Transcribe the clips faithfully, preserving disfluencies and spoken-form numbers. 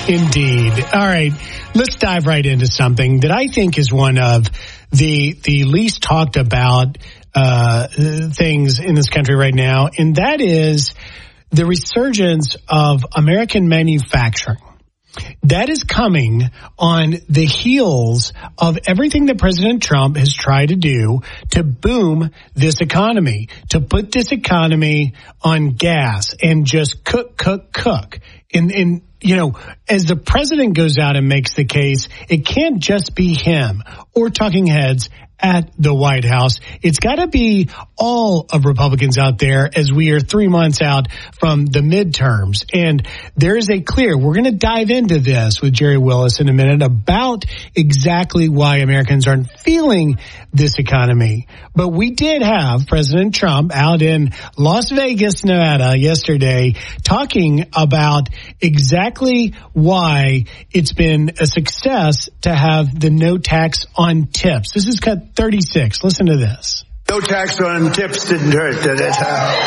Indeed. All right. Let's dive right into something that I think is one of the the least talked about uh, things in this country right now, and that is the resurgence of American manufacturing. That is coming on the heels of everything that President Trump has tried to do to boom this economy, to put this economy on gas and just cook, cook, cook. And, and, you know, as the president goes out and makes the case, it can't just be him or talking heads at the White House. It's got to be all of Republicans out there as we are three months out from the midterms. And there is a clear, we're going to dive into this with Jerry Willis in a minute about exactly why Americans aren't feeling this economy. But we did have President Trump out in Las Vegas, Nevada yesterday talking about exactly why it's been a success to have the no tax on tips. This is cut thirty-six. Listen to this. No tax on tips didn't hurt, did it?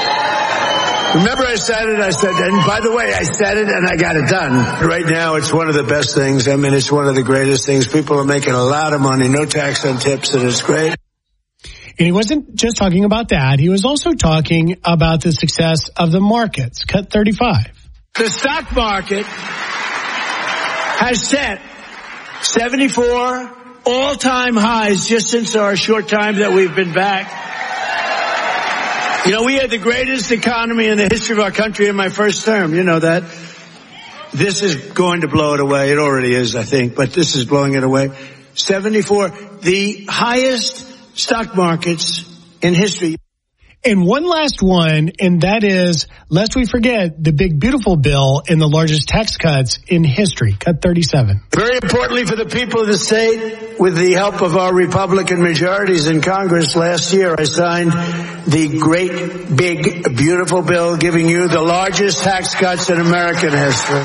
Uh, remember I said it, I said, and by the way, I said it and I got it done. Right now, it's one of the best things. I mean, it's one of the greatest things. People are making a lot of money. No tax on tips, and it's great. And he wasn't just talking about that. He was also talking about the success of the markets. Cut thirty-five. The stock market has set seventy-four all-time highs just since our short time that we've been back. You know, we had the greatest economy in the history of our country in my first term. You know that. This is going to blow it away. It already is, I think, but this is blowing it away. seventy-four, the highest stock markets in history. And one last one, and that is, lest we forget, the big, beautiful bill and the largest tax cuts in history. Cut thirty-seven. Very importantly for the people of the state, with the help of our Republican majorities in Congress last year, I signed the great, big, beautiful bill giving you the largest tax cuts in American history.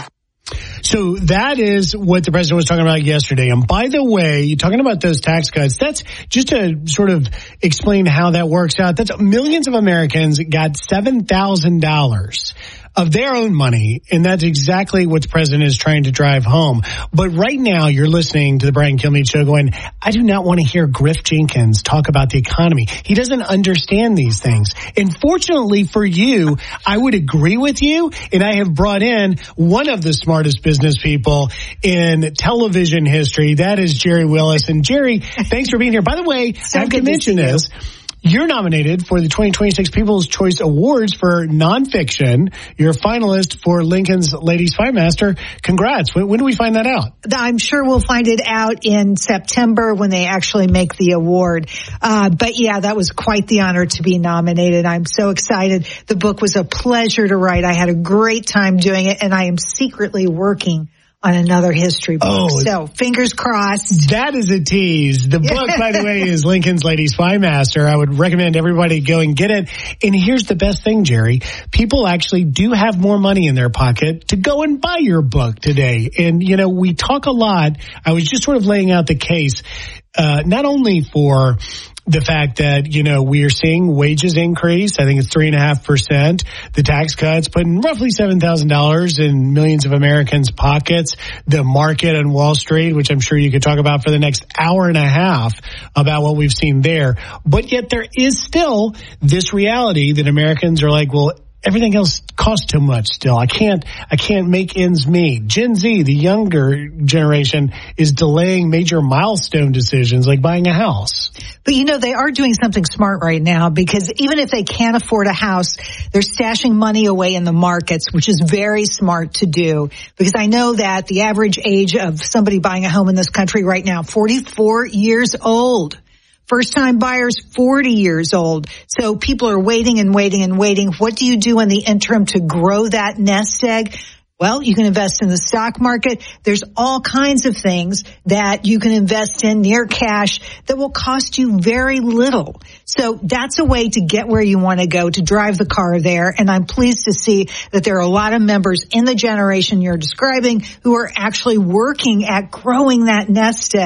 So that is what the president was talking about yesterday. And by the way, you're talking about those tax cuts. That's just to sort of explain how that works out. That's millions of Americans got seven thousand dollars of their own money, and that's exactly what the president is trying to drive home. But right now, you're listening to the Brian Kilmeade Show going, I do not want to hear Griff Jenkins talk about the economy. He doesn't understand these things. And fortunately for you, I would agree with you, and I have brought in one of the smartest business people in television history. That is Jerry Willis. And Jerry, thanks for being here. By the way, so I have to mention this. You're nominated for the twenty twenty-six People's Choice Awards for nonfiction. You're a finalist for Lincoln's Ladies Spymaster. Congrats. When, when do we find that out? I'm sure we'll find it out in September when they actually make the award. Uh, but yeah, that was quite the honor to be nominated. I'm so excited. The book was a pleasure to write. I had a great time doing it, and I am secretly working on another history book. Oh, so fingers crossed. That is a tease. The book, by the way, is Lincoln's Lady Spymaster. I would recommend everybody go and get it. And here's the best thing, Jerry. People actually do have more money in their pocket to go and buy your book today. And, you know, we talk a lot. I was just sort of laying out the case, uh, not only for the fact that, you know, we are seeing wages increase. I think it's three and a half percent. The tax cuts putting roughly seven thousand dollars in millions of Americans' pockets. The market on Wall Street, which I'm sure you could talk about for the next hour and a half about what we've seen there. But yet there is still this reality that Americans are like, well, everything else costs too much still. I can't, I can't make ends meet. Gen Z, the younger generation, is delaying major milestone decisions like buying a house. But you know, they are doing something smart right now, because even if they can't afford a house, they're stashing money away in the markets, which is very smart to do. Because I know that the average age of somebody buying a home in this country right now, forty-four years old. First-time buyers, forty years old. So people are waiting and waiting and waiting. What do you do in the interim to grow that nest egg? Well, you can invest in the stock market. There's all kinds of things that you can invest in near cash that will cost you very little. So that's a way to get where you want to go, to drive the car there. And I'm pleased to see that there are a lot of members in the generation you're describing who are actually working at growing that nest egg.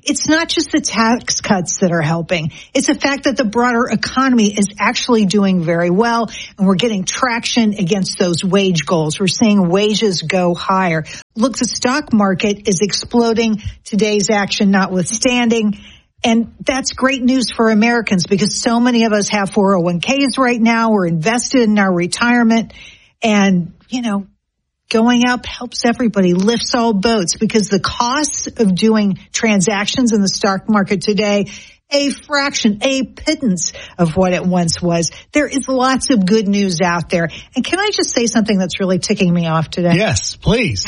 it's not just the tax cuts that are helping. It's the fact that the broader economy is actually doing very well, and we're getting traction against those wage goals. We're seeing wages go higher. Look, the stock market is exploding, today's action notwithstanding. And that's great news for Americans because so many of us have four oh one k's right now. We're invested in our retirement. And, you know, going up helps everybody, lifts all boats because the costs of doing transactions in the stock market today, a fraction, a pittance of what it once was. There is lots of good news out there. And can I just say something that's really ticking me off today? Yes, please.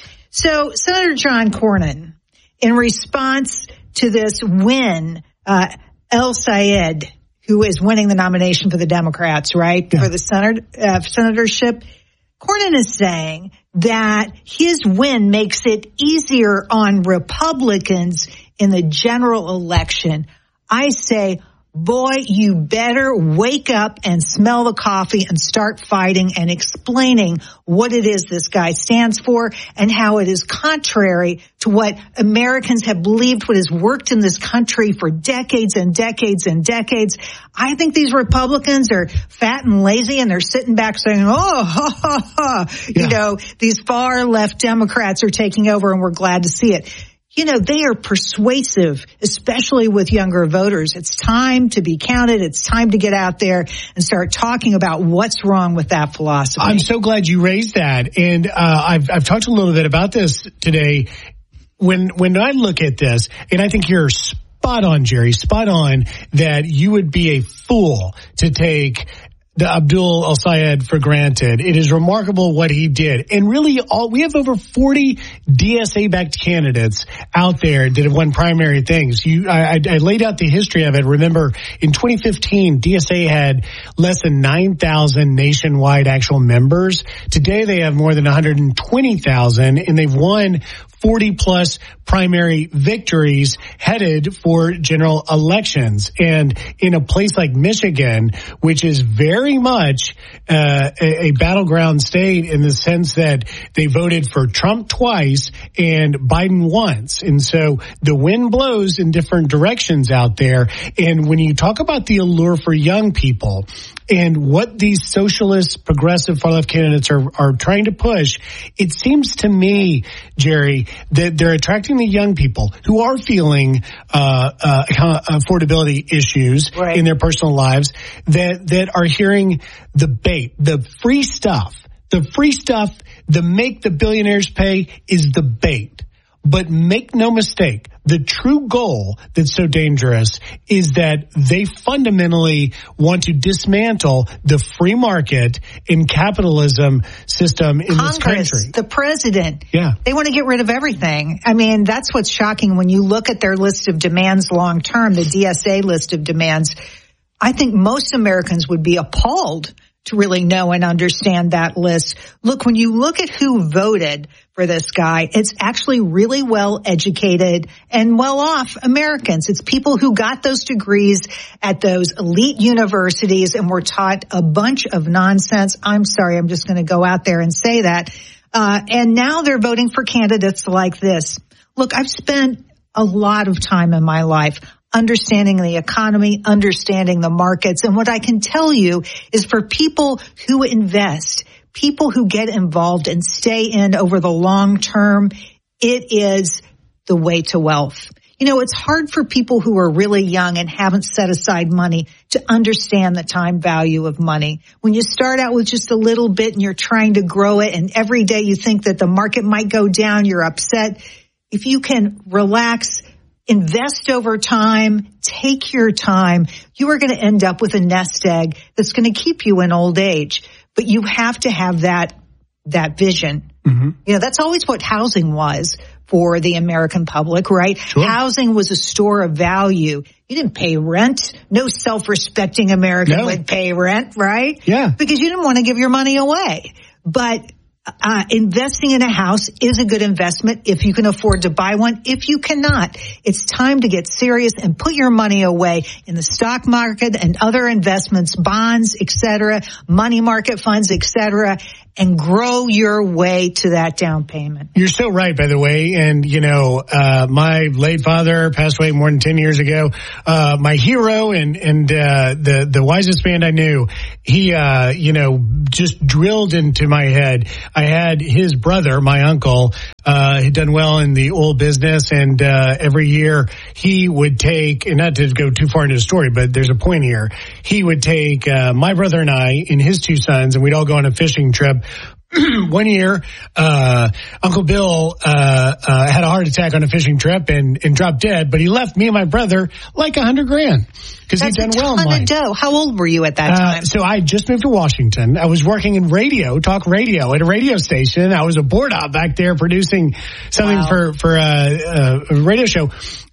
So Senator John Cornyn, in response to this win, uh, El Sayed, who is winning the nomination for the Democrats, right, yeah. for the senator, uh, senatorship, Cornyn is saying that his win makes it easier on Republicans in the general election. I say, boy, you better wake up and smell the coffee and start fighting and explaining what it is this guy stands for and how it is contrary to what Americans have believed, what has worked in this country for decades and decades and decades. I think these Republicans are fat and lazy and they're sitting back saying, oh, ha, ha, ha. Yeah. You know, these far left Democrats are taking over and we're glad to see it. You know, they are persuasive, especially with younger voters. It's time to be counted. It's time to get out there and start talking about what's wrong with that philosophy. I'm so glad you raised that. And uh, I've, I've talked a little bit about this today. When, when I look at this, and I think you're spot on, Jerry, spot on, that you would be a fool to take the Abdul El Sayed for granted. It is remarkable what he did. And really, all we have over forty D S A-backed candidates out there that have won primary things. You, I, I laid out the history of it. Remember, in twenty fifteen, D S A had less than nine thousand nationwide actual members. Today, they have more than one hundred twenty thousand, and they've won forty plus primary victories headed for general elections. And in a place like Michigan, which is very much uh, a, a battleground state in the sense that they voted for Trump twice and Biden once. And so the wind blows in different directions out there. And when you talk about the allure for young people, and what these socialist, progressive, far-left candidates are, are trying to push, it seems to me, Jerry, that they're attracting the young people who are feeling uh, uh, affordability issues right. in their personal lives, that, that are hearing the bait, the free stuff. The free stuff, the make the billionaires pay is the bait. But make no mistake, the true goal that's so dangerous is that they fundamentally want to dismantle the free market and capitalism system in Congress, this country. The president. Yeah. They want to get rid of everything. I mean, that's what's shocking when you look at their list of demands long term, the D S A list of demands. I think most Americans would be appalled to really know and understand that list. Look, when you look at who voted for this guy, it's actually really well educated and well off Americans. It's people who got those degrees at those elite universities and were taught a bunch of nonsense. I'm sorry, I'm just going to go out there and say that. Uh, and now they're voting for candidates like this. Look, I've spent a lot of time in my life understanding the economy, understanding the markets. And what I can tell you is for people who invest, people who get involved and stay in over the long term, it is the way to wealth. You know, it's hard for people who are really young and haven't set aside money to understand the time value of money. When you start out with just a little bit and you're trying to grow it, and every day you think that the market might go down, you're upset. If you can relax, invest over time, take your time, you are going to end up with a nest egg that's going to keep you in old age. But you have to have that, that vision. Mm-hmm. You know, that's always what housing was for the American public, right? Sure. Housing was a store of value. You didn't pay rent. No self-respecting American no. would pay rent, right? Yeah. Because you didn't want to give your money away. But Uh, investing in a house is a good investment if you can afford to buy one. If you cannot, it's time to get serious and put your money away in the stock market and other investments, bonds, et cetera, money market funds, et cetera, and grow your way to that down payment. You're so right, by the way. And, you know, uh, my late father passed away more than ten years ago. Uh, my hero and, and, uh, the, the wisest man I knew, he, uh, you know, just drilled into my head. I had his brother, my uncle, uh, had done well in the oil business. And, uh, every year he would take, and not to go too far into the story, but there's a point here. He would take, uh, my brother and I and his two sons, and we'd all go on a fishing trip. One year, uh, Uncle Bill, uh, uh, had a heart attack on a fishing trip and, and dropped dead, but he left me and my brother like a hundred grand because he'd done well in life. That's a ton of dough. How old were you at that time? Uh, so I just moved to Washington. I was working in radio, talk radio at a radio station. I was a board op back there producing something wow. for, for a, a radio show.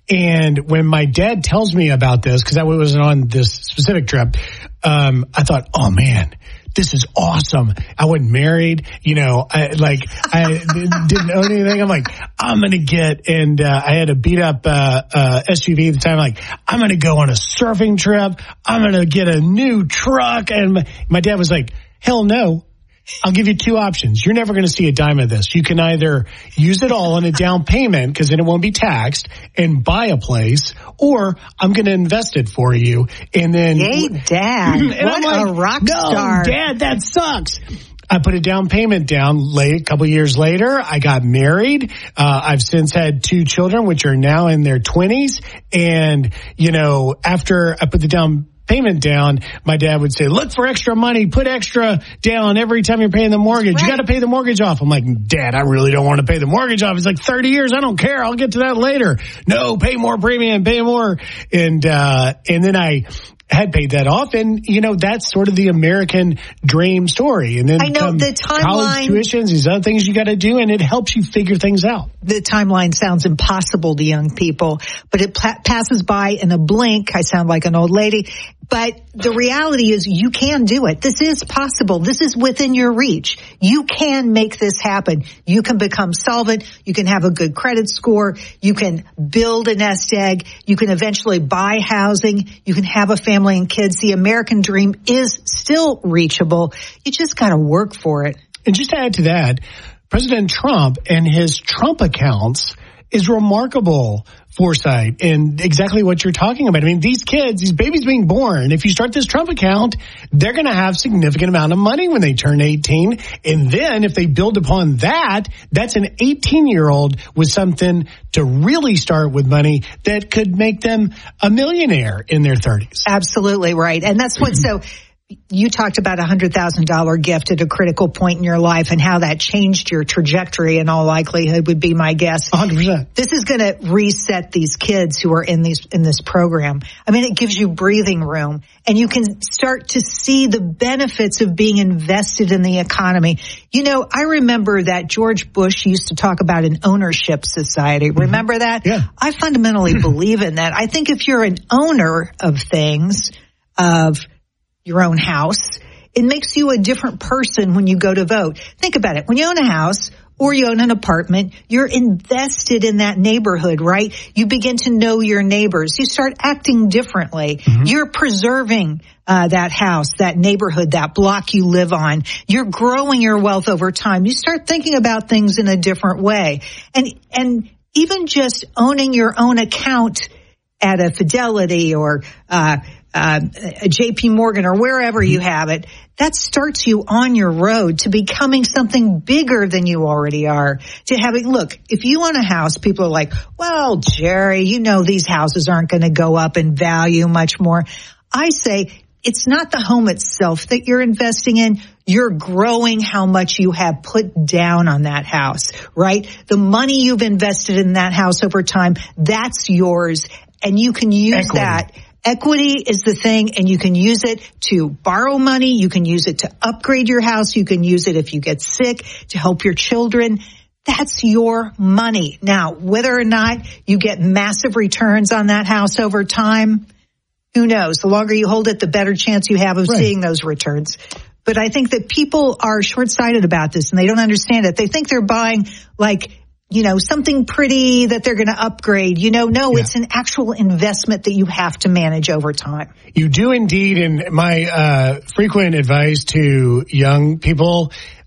And when my dad tells me about this, because I wasn't on this specific trip, um, I thought, oh man, this is awesome. I wasn't married, you know, I, like, I didn't own anything. I'm like, I'm going to get, and, uh, I had a beat up, uh, uh, S U V at the time. Like, I'm going to go on a surfing trip. I'm going to get a new truck. And my, my dad was like, hell no. I'll give you two options. You're never going to see a dime of this. You can either use it all on a down payment because then it won't be taxed and buy a place, or I'm going to invest it for you. And then, yay, Dad! and what I'm like, a rock no, star, Dad, that sucks. I put a down payment down. Late, a couple years later, I got married. Uh, I've since had two children, which are now in their twenties. And you know, after I put the down payment down, my dad would say, look for extra money, put extra down every time you're paying the mortgage. Right. You got to pay the mortgage off. I'm like, Dad, I really don't want to pay the mortgage off. It's like thirty years. I don't care. I'll get to that later. No, pay more premium, pay more. And, uh, and then I had paid that off. And, you know, that's sort of the American dream story. And then I know the timeline, college tuitions, these other things you got to do, and it helps you figure things out. The timeline sounds impossible to young people, but it pa- passes by in a blink. I sound like an old lady. But the reality is you can do it. This is possible. This is within your reach. You can make this happen. You can become solvent. You can have a good credit score. You can build a nest egg. You can eventually buy housing. You can have a family and kids. The American dream is still reachable. You just got to work for it. And just to add to that, President Trump and his Trump accounts is remarkable foresight and exactly what you're talking about. I mean, these kids, these babies being born, if you start this Trump account, they're going to have significant amount of money when they turn eighteen. And then if they build upon that, that's an eighteen-year-old with something to really start with money that could make them a millionaire in their thirties. Absolutely right. And that's what, so you talked about a one hundred thousand dollars gift at a critical point in your life and how that changed your trajectory in all likelihood would be my guess. one hundred percent. This is going to reset these kids who are in these in this program. I mean, it gives you breathing room and you can start to see the benefits of being invested in the economy. You know, I remember that George Bush used to talk about an ownership society. Remember that? Yeah. I fundamentally believe in that. I think if you're an owner of things, of your own house, it makes you a different person when you go to vote. Think about it. When you own a house or you own an apartment, you're invested in that neighborhood, right? You begin to know your neighbors. You start acting differently. Mm-hmm. You're preserving uh, that house, that neighborhood, that block you live on. You're growing your wealth over time. You start thinking about things in a different way. And, and even just owning your own account at a Fidelity or, uh, Uh, a J P Morgan or wherever you have it, that starts you on your road to becoming something bigger than you already are. To having, look, if you own a house, people are like, well, Jerry, you know, these houses aren't going to go up in value much more. I say it's not the home itself that you're investing in. You're growing how much you have put down on that house, right? The money you've invested in that house over time, that's yours. And you can use Equity. that. Equity is the thing, and you can use it to borrow money. You can use it to upgrade your house. You can use it if you get sick to help your children. That's your money. Now, whether or not you get massive returns on that house over time, who knows? The longer you hold it, the better chance you have of right. seeing those returns. But I think that people are short-sighted about this, and they don't understand it. They think they're buying, like, you know, something pretty that they're going to upgrade. You know, no, yeah. it's an actual investment that you have to manage over time. You do indeed. And my uh, frequent advice to young people,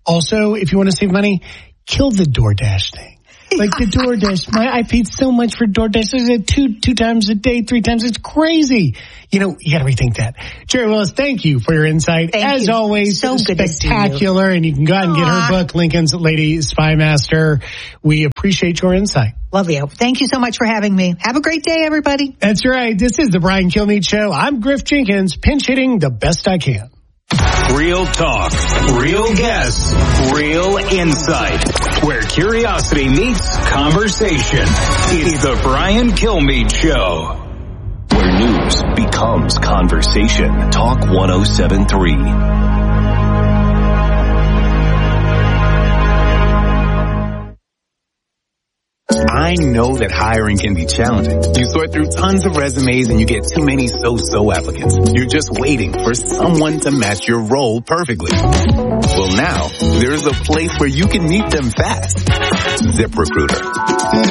Also, if you want to save money, kill the DoorDash thing. Like the DoorDash, my, I paid so much for DoorDash. Is it two, two times a day, three times? It's crazy. You know, you got to rethink that. Jerry Willis, thank you for your insight. Thank As you. always, so spectacular. And you can go out and get her book, Lincoln's Lady Spymaster. We appreciate your insight. Love you. Thank you so much for having me. Have a great day, everybody. That's right. This is the Brian Kilmeade Show. I'm Griff Jenkins, pinch hitting the best I can. Real talk, real guests, real insight. Where curiosity meets conversation. It's the Brian Kilmeade Show. Where news becomes conversation. Talk one oh seven point three. I know that hiring can be challenging. You sort through tons of resumes and you get too many so-so applicants. You're just waiting for someone to match your role perfectly. Well, now, there's a place where you can meet them fast. ZipRecruiter.